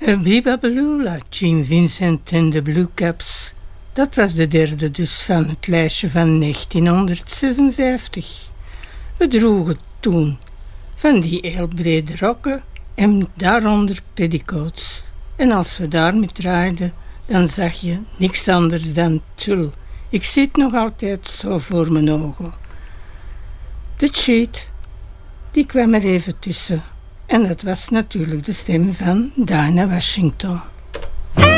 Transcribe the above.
Biba Belula, Jean Vincent en de Blue Caps. Dat was de derde dus van het lijstje van 1956. We droegen toen van die heel brede rokken en daaronder petticoats. En als we daarmee draaiden, dan zag je niks anders dan tul. Ik zie het nog altijd zo voor mijn ogen. De cheat, die kwam er even tussen. En dat was natuurlijk de stem van Dinah Washington.